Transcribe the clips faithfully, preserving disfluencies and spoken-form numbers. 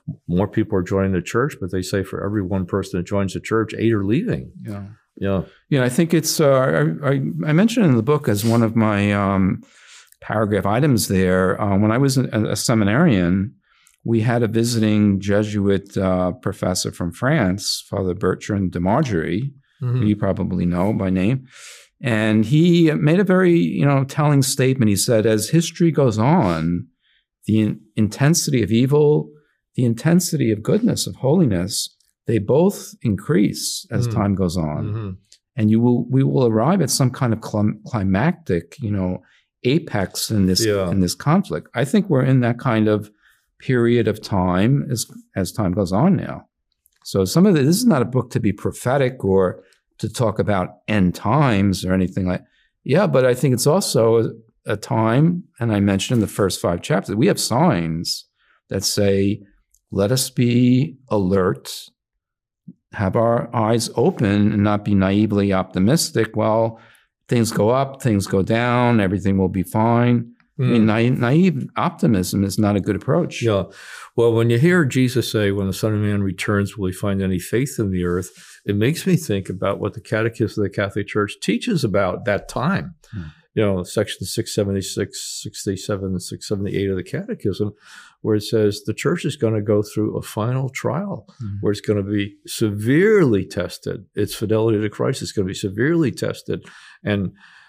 more people are joining the church, but they say for every one person that joins the church, eight are leaving. Yeah. Yeah. Yeah, I think it's, uh, I, I, I mentioned in the book as one of my um, paragraph items there, uh, when I was a, a seminarian, we had a visiting Jesuit uh, professor from France, Father Bertrand de Margerie, mm-hmm. who you probably know by name. And he made a very, you know, telling statement. He said, as history goes on, the in- intensity of evil, the intensity of goodness, of holiness, they both increase as mm-hmm. time goes on. Mm-hmm. And you will, we will arrive at some kind of clim- climactic, you know, apex in this, yeah. in this conflict. I think we're in that kind of period of time as, as time goes on now. So some of the, this is not a book to be prophetic or to talk about end times or anything like, yeah, but I think it's also a, a time, and I mentioned in the first five chapters, we have signs that say, let us be alert, have our eyes open and not be naively optimistic. Well, things go up, things go down, everything will be fine. Mm. I mean, naive, naive optimism is not a good approach. Yeah. Well, when you hear Jesus say, when the Son of Man returns, will he find any faith in the earth? It makes me think about what the Catechism of the Catholic Church teaches about that time. Mm. You know, section six seventy-six, sixty-seven, and six seventy-eight of the Catechism, where it says the church is going to go through a final trial, mm. where it's going to be severely tested. Its fidelity to Christ is going to be severely tested. And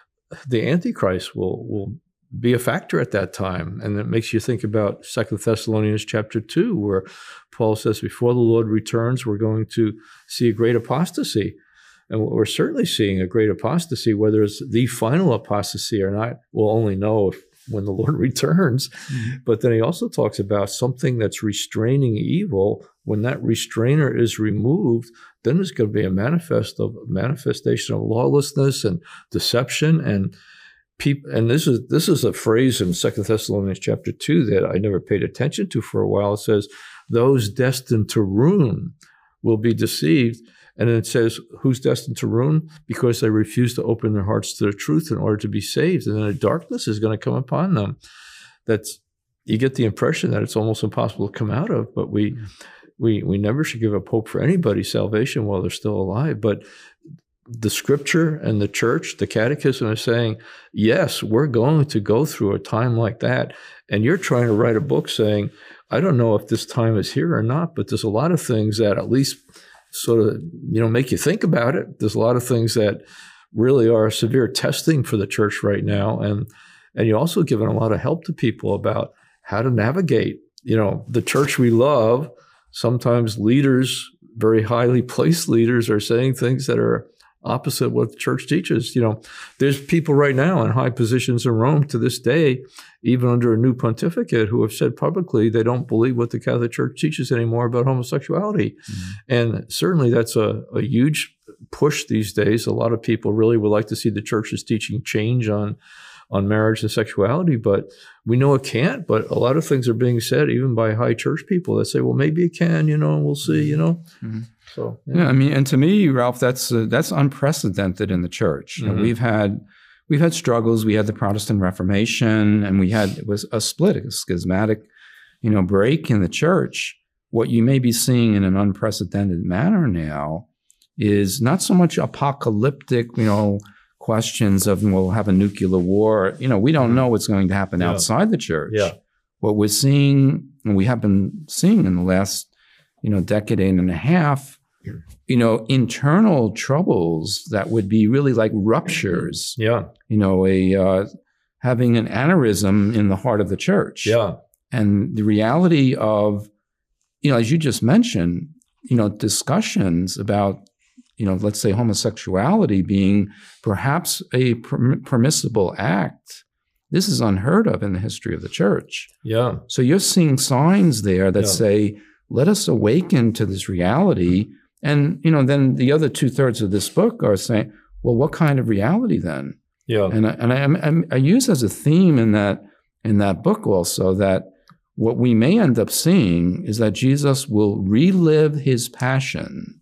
the Antichrist will, will be a factor at that time. And it makes you think about Second Thessalonians chapter two, where Paul says, before the Lord returns, we're going to see a great apostasy. And we're certainly seeing a great apostasy. Whether it's the final apostasy or not, we'll only know if, when the Lord returns. Mm-hmm. But then he also talks about something that's restraining evil. When that restrainer is removed, then there's going to be a manifest of manifestation of lawlessness and deception. And people, and this is this is a phrase in Second Thessalonians chapter two that I never paid attention to for a while. It says, those destined to ruin will be deceived. And then it says, who's destined to ruin? Because they refuse to open their hearts to the truth in order to be saved. And then a darkness is going to come upon them. That's, you get the impression that it's almost impossible to come out of, but we, mm. we, we never should give up hope for anybody's salvation while they're still alive. But the scripture and the church, the catechism is saying, yes, we're going to go through a time like that. And you're trying to write a book saying, I don't know if this time is here or not, but there's a lot of things that at least sort of, you know, make you think about it. There's a lot of things that really are severe testing for the church right now. And, and you're also giving a lot of help to people about how to navigate, you know, the church we love. Sometimes leaders, very highly placed leaders, are saying things that are opposite what the church teaches. You know, there's people right now in high positions in Rome to this day, even under a new pontificate, who have said publicly they don't believe what the Catholic Church teaches anymore about homosexuality. Mm-hmm. And certainly that's a, a huge push these days. A lot of people really would like to see the church's teaching change on, on marriage and sexuality, but we know it can't. But a lot of things are being said even by high church people that say, well, maybe it can, you know, we'll see, you know. Mm-hmm. So, yeah. yeah, I mean, and to me, Ralph, that's uh, that's unprecedented in the church. Mm-hmm. You know, we've had we've had struggles. We had the Protestant Reformation, and we had it was a split, a schismatic, you know, break in the church. What you may be seeing in an unprecedented manner now is not so much apocalyptic, you know, questions of we'll have a nuclear war. You know, we don't know what's going to happen yeah. outside the church. Yeah. What we're seeing, and we have been seeing in the last, you know, decade and a half, you know, internal troubles that would be really like ruptures. Yeah. You know, a uh, having an aneurysm in the heart of the church. Yeah. And the reality of, you know, as you just mentioned, you know, discussions about, you know, let's say homosexuality being perhaps a per- permissible act. This is unheard of in the history of the church. Yeah. So you're seeing signs there that yeah. say, let us awaken to this reality. And, you know, then the other two thirds of this book are saying, well, what kind of reality then? Yeah. And I, and I, I, I use as a theme in that, in that book also that what we may end up seeing is that Jesus will relive his passion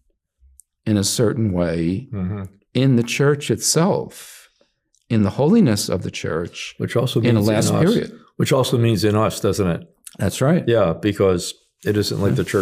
in a certain way mm-hmm. in the church itself, in the holiness of the church, which also means in the last in period. Us, which also means in us, doesn't it? That's right. Yeah, because It isn't like the church